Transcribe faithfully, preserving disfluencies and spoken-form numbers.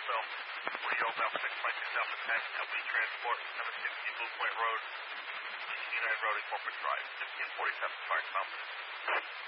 also, Leo Bell six five two Delta ten, Company Transport, seven sixty Blue Point Road, United Road and Corporate Drive, fifteen forty-seven Car Company.